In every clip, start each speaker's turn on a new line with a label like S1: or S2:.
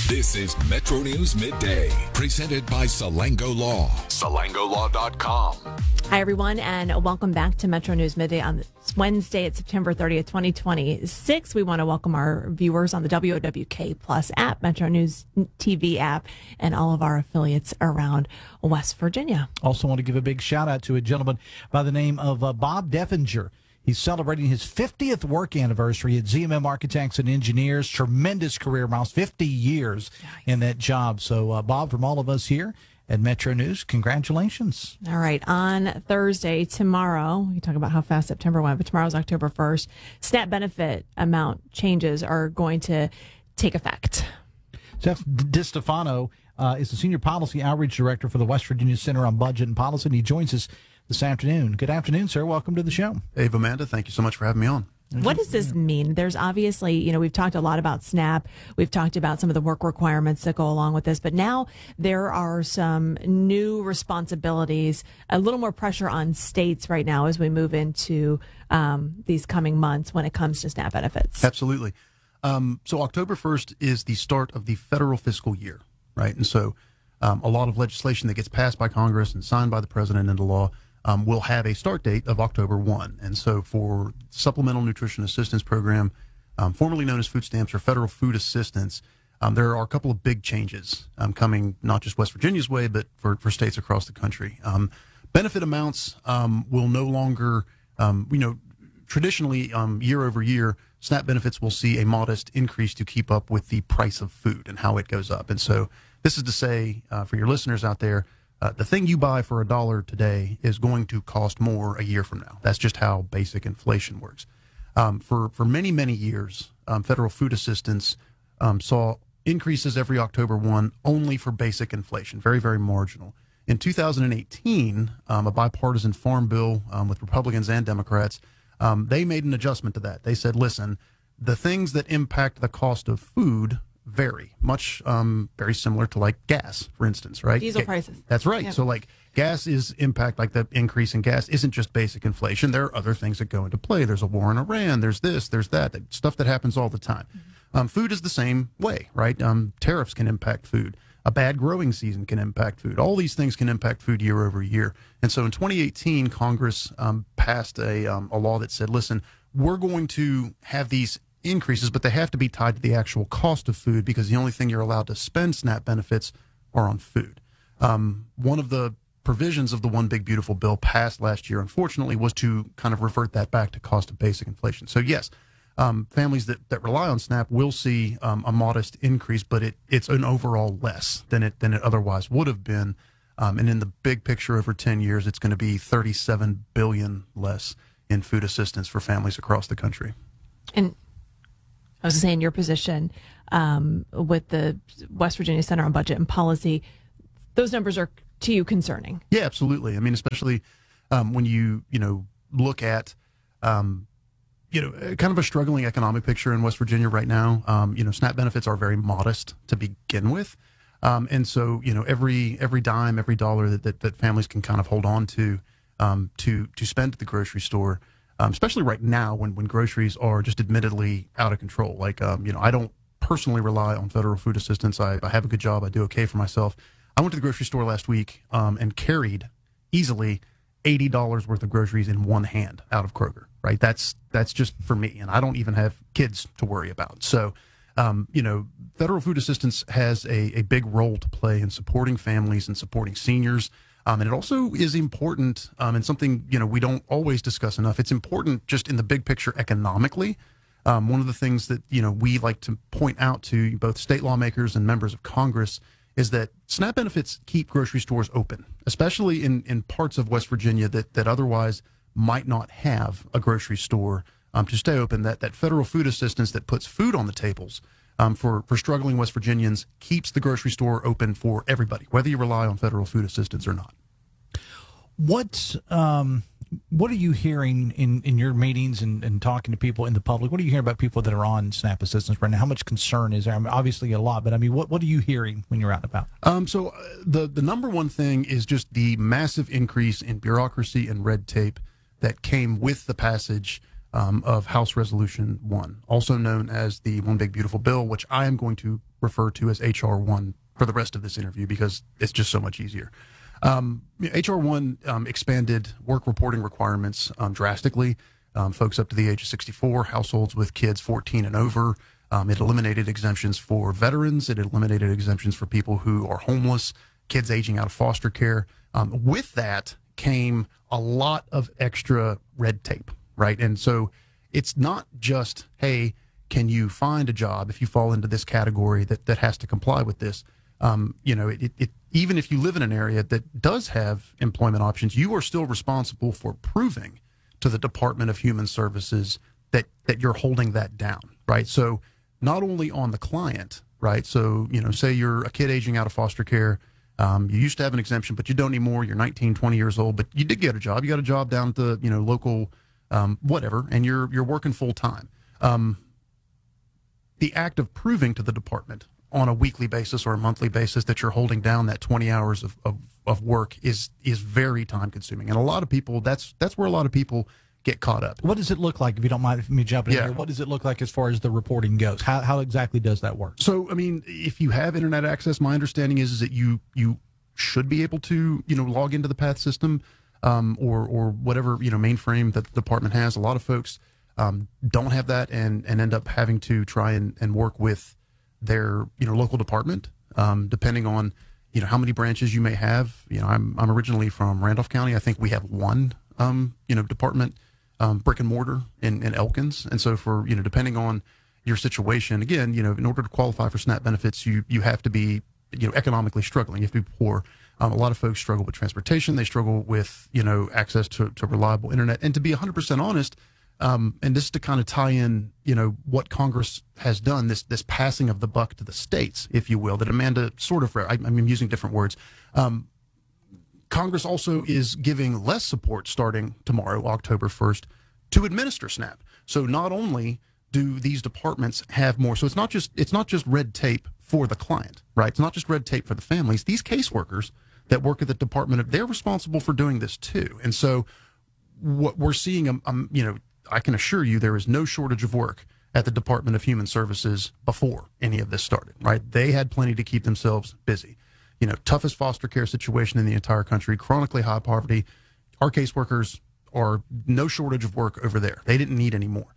S1: This is Metro News Midday, presented by Salango Law. SalangoLaw.com.
S2: Hi, everyone, and welcome back to Metro News Midday on this Wednesday. It's September 30th, 2026. We want to welcome our viewers on the WOWK Plus app, Metro News TV app, and all of our affiliates around West Virginia.
S3: Also want to give a big shout out to a gentleman by the name of Bob Deffinger. He's celebrating his 50th work anniversary at ZMM Architects and Engineers. Tremendous career, Miles, 50 years in that job. So, Bob, from all of us here at Metro News, congratulations.
S2: All right. On Thursday, tomorrow, we talk about how fast September went, but tomorrow's October 1st. SNAP benefit amount changes are going to take effect.
S3: Jeff DiStefano is the Senior Policy Outreach Director for the West Virginia Center on Budget and Policy, and he joins us this afternoon. Good afternoon, sir. Welcome to the show.
S4: Hey, Amanda. Thank you so much for having me on.
S2: What does this mean? There's obviously, we've talked a lot about SNAP. We've talked about some of the work requirements that go along with this, but now there are some new responsibilities, a little more pressure on states right now as we move into these coming months when it comes to SNAP benefits.
S4: Absolutely. So October 1st is the start of the federal fiscal year, right? And so a lot of legislation that gets passed by Congress and signed by the president into law will have a start date of October 1. And so for Supplemental Nutrition Assistance Program, formerly known as food stamps or federal food assistance, there are a couple of big changes coming not just West Virginia's way, but for states across the country. Benefit amounts will no longer, traditionally year over year, SNAP benefits will see a modest increase to keep up with the price of food and how it goes up. And so this is to say, for your listeners out there, the thing you buy for $1 today is going to cost more a year from now. That's just how basic inflation works. For many, many years, federal food assistance saw increases every October 1 only for basic inflation, very, very marginal. In 2018, a bipartisan farm bill with Republicans and Democrats, they made an adjustment to that. They said, listen, the things that impact the cost of food vary, much very similar to like gas, for instance, right?
S2: Diesel prices.
S4: That's right.
S2: Yep.
S4: So like gas is impact, like the increase in gas isn't just basic inflation. There are other things that go into play. There's a war in Iran. There's this, there's that stuff that happens all the time. Food is the same way, right? Tariffs can impact food. A bad growing season can impact food. All these things can impact food year over year. And so in 2018, Congress passed a law that said, listen, we're going to have these increases, but they have to be tied to the actual cost of food because the only thing you're allowed to spend SNAP benefits are on food. One of the provisions of the One Big Beautiful Bill passed last year, unfortunately, was to kind of revert that back to cost of basic inflation. So yes, families that rely on SNAP will see a modest increase, but it's an overall less than it otherwise would have been. And in the big picture over 10 years, it's going to be $37 billion less in food assistance for families across the country.
S2: And I was saying your position with the West Virginia Center on Budget and Policy, those numbers are to you concerning.
S4: Yeah, absolutely. I mean, especially when you look at kind of a struggling economic picture in West Virginia right now. SNAP benefits are very modest to begin with, and so every dime, every dollar that families can kind of hold on to spend at the grocery store. Especially right now when groceries are just admittedly out of control. Like, I don't personally rely on federal food assistance. I have a good job. I do okay for myself. I went to the grocery store last week and carried easily $80 worth of groceries in one hand out of Kroger, right? That's just for me. And I don't even have kids to worry about. So, federal food assistance has a big role to play in supporting families and supporting seniors. And it also is important, and something, we don't always discuss enough. It's important just in the big picture economically. One of the things that, we like to point out to both state lawmakers and members of Congress is that SNAP benefits keep grocery stores open, especially in parts of West Virginia that otherwise might not have a grocery store to stay open. That federal food assistance that puts food on the tables for struggling West Virginians keeps the grocery store open for everybody, whether you rely on federal food assistance or not.
S3: What are you hearing in your meetings and talking to people in the public? What are you hearing about people that are on SNAP assistance right now? How much concern is there? I mean, obviously a lot, but I mean, what are you hearing when you're out and about?
S4: So the number one thing is just the massive increase in bureaucracy and red tape that came with the passage of House Resolution 1, also known as the One Big Beautiful Bill, which I am going to refer to as HR 1 for the rest of this interview because it's just so much easier. HR 1 expanded work reporting requirements drastically. Folks up to the age of 64, households with kids 14 and over. It eliminated exemptions for veterans. It eliminated exemptions for people who are homeless, kids aging out of foster care. With that came a lot of extra red tape, right? And so it's not just, hey, can you find a job if you fall into this category that has to comply with this? Even if you live in an area that does have employment options, you are still responsible for proving to the Department of Human Services that you're holding that down, right? So not only on the client, right? So, say you're a kid aging out of foster care. You used to have an exemption, but you don't anymore. You're 19, 20 years old, but you did get a job. You got a job down at the, local, whatever, and you're working full time. The act of proving to the department on a weekly basis or a monthly basis that you're holding down that 20 hours of work is very time consuming. And a lot of people, that's where a lot of people get caught up.
S3: What does it look like, if you don't mind me jumping in here? What does it look like as far as the reporting goes? How exactly does that work?
S4: So, if you have internet access, my understanding is that you should be able to, log into the PATH system or whatever, mainframe that the department has. A lot of folks don't have that and end up having to try and work with their, local department, depending on, how many branches you may have. I'm originally from Randolph County. I think we have one, department, brick and mortar in Elkins. And so for, depending on your situation, again, in order to qualify for SNAP benefits, you have to be, economically struggling. You have to be poor. A lot of folks struggle with transportation. They struggle with, access to reliable internet. And to be 100% honest, and this is to kind of tie in, what Congress has done, this passing of the buck to the states, if you will, that Amanda sort of, I'm using different words. Congress also is giving less support starting tomorrow, October 1st, to administer SNAP. So not only do these departments have more, so it's not just red tape for the client, right? It's not just red tape for the families. These caseworkers that work at the department, they're responsible for doing this too. And so what we're seeing, I can assure you there is no shortage of work at the Department of Human Services before any of this started, right? They had plenty to keep themselves busy. Toughest foster care situation in the entire country, chronically high poverty. Our caseworkers are no shortage of work over there. They didn't need any more.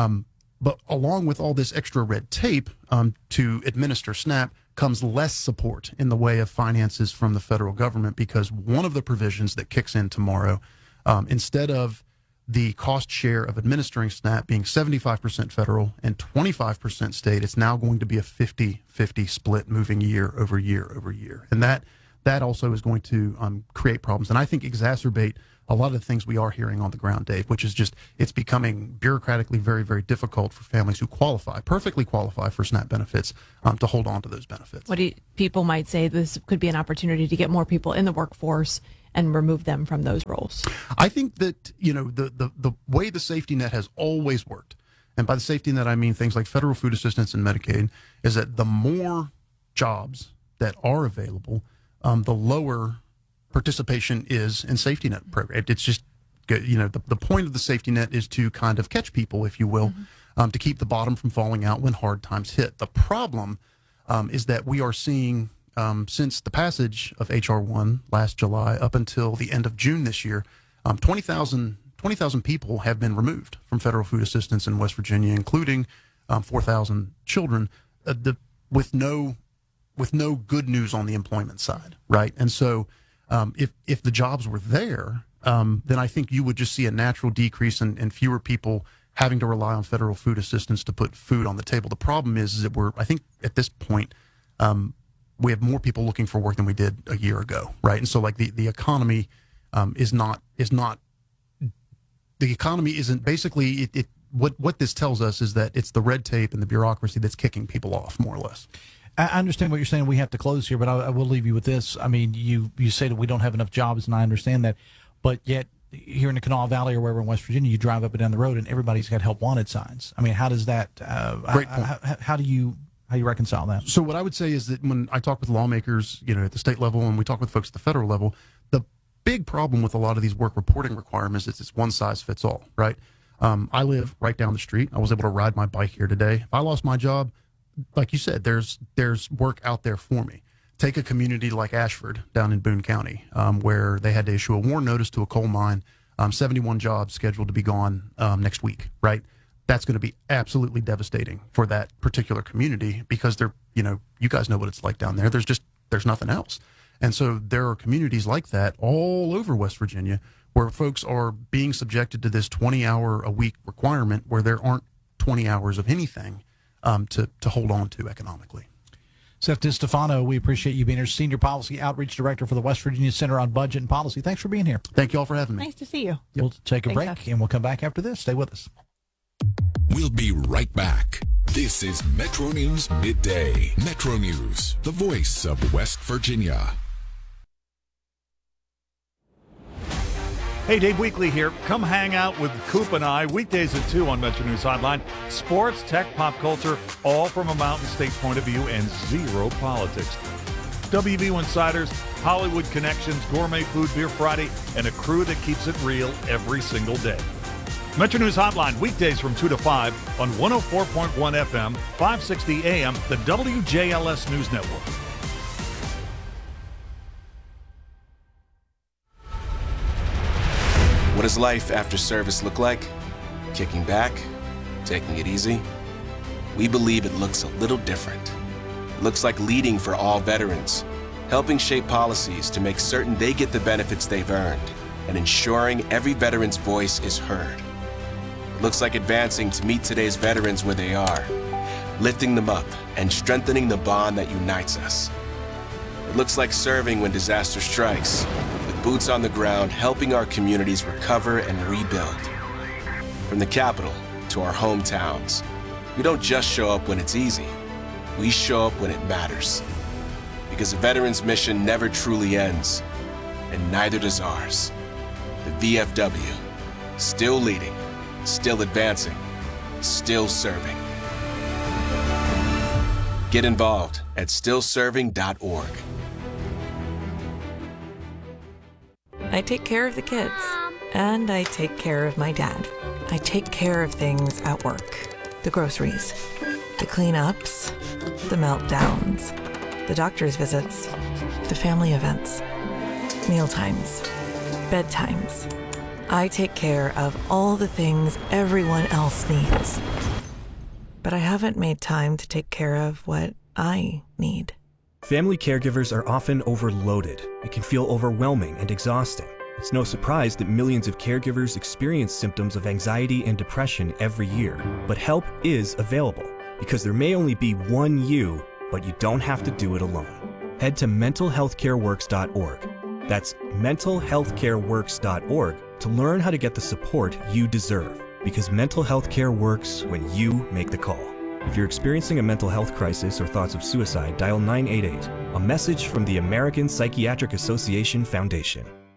S4: But along with all this extra red tape to administer SNAP comes less support in the way of finances from the federal government, because one of the provisions that kicks in tomorrow, instead of the cost share of administering SNAP being 75% federal and 25% state, it's now going to be a 50-50 split moving year over year over year. And that also is going to create problems, and I think exacerbate a lot of the things we are hearing on the ground, Dave, which is just, it's becoming bureaucratically very, very difficult for families who perfectly qualify for SNAP benefits to hold on to those benefits.
S2: People might say this could be an opportunity to get more people in the workforce and remove them from those roles.
S4: I think that, the way the safety net has always worked, and by the safety net I mean things like federal food assistance and Medicaid, is that the more jobs that are available, the lower participation is in safety net program. It's just, the point of the safety net is to kind of catch people, if you will, to keep the bottom from falling out when hard times hit. The problem is that we are seeing, since the passage of H.R. 1 last July up until the end of June this year, 20,000 people have been removed from federal food assistance in West Virginia, including 4,000 children, with no good news on the employment side, right? And so if the jobs were there, then I think you would just see a natural decrease and fewer people having to rely on federal food assistance to put food on the table. The problem is that I think at this point, we have more people looking for work than we did a year ago, right? And so, like, the economy the economy isn't basically what this tells us is that it's the red tape and the bureaucracy that's kicking people off, more or less.
S3: I understand what you're saying. We have to close here, but I will leave you with this. I mean, you say that we don't have enough jobs, and I understand that, but yet here in the Kanawha Valley or wherever in West Virginia, you drive up and down the road, and everybody's got help wanted signs. I mean, how does that?
S4: Great point.
S3: How do you reconcile that?
S4: So what I would say is that when I talk with lawmakers, at the state level, and we talk with folks at the federal level, the big problem with a lot of these work reporting requirements is it's one size fits all, right? I live right down the street. I was able to ride my bike here today. If I lost my job, like you said, there's work out there for me. Take a community like Ashford down in Boone County, where they had to issue a warn notice to a coal mine, 71 jobs scheduled to be gone next week, right? That's going to be absolutely devastating for that particular community because you guys know what it's like down there. There's nothing else. And so there are communities like that all over West Virginia where folks are being subjected to this 20-hour-a-week requirement where there aren't 20 hours of anything to hold on to economically.
S3: Seth DiStefano, we appreciate you being here, Senior Policy Outreach Director for the West Virginia Center on Budget and Policy. Thanks for being here.
S4: Thank you all for having me.
S2: Nice to see you.
S3: We'll take a
S2: Thanks,
S3: break,
S2: Seth.
S3: and we'll come back after this. Stay with us.
S1: We'll be right back. This is Metro News Midday. Metro News, the voice of West Virginia.
S5: Hey, Dave Weekly here. Come hang out with Coop and I weekdays at 2 on Metro News Hotline. Sports, tech, pop culture, all from a Mountain State point of view and zero politics. WVU Insiders, Hollywood Connections, Gourmet Food, Beer Friday, and a crew that keeps it real every single day. Metro News Hotline, weekdays from 2 to 5 on 104.1 FM, 560 AM, the WJLS News Network.
S6: What does life after service look like? Kicking back? Taking it easy? We believe it looks a little different. It looks like leading for all veterans, helping shape policies to make certain they get the benefits they've earned, and ensuring every veteran's voice is heard. It looks like advancing to meet today's veterans where they are, lifting them up and strengthening the bond that unites us. It looks like serving when disaster strikes, with boots on the ground helping our communities recover and rebuild. From the Capitol to our hometowns, we don't just show up when it's easy, we show up when it matters. Because a veteran's mission never truly ends, and neither does ours. The VFW, still leading, still advancing, still serving. Get involved at stillserving.org.
S7: I take care of the kids, and I take care of my dad. I take care of things at work. The groceries, the cleanups, the meltdowns, the doctor's visits, the family events, mealtimes, bedtimes. I take care of all the things everyone else needs. But I haven't made time to take care of what I need.
S8: Family caregivers are often overloaded. It can feel overwhelming and exhausting. It's no surprise that millions of caregivers experience symptoms of anxiety and depression every year. But help is available, because there may only be one you, but you don't have to do it alone. Head to mentalhealthcareworks.org. That's mentalhealthcareworks.org to learn how to get the support you deserve, because mental health care works when you make the call. If you're experiencing a mental health crisis or thoughts of suicide, dial 988, a message from the American Psychiatric Association Foundation.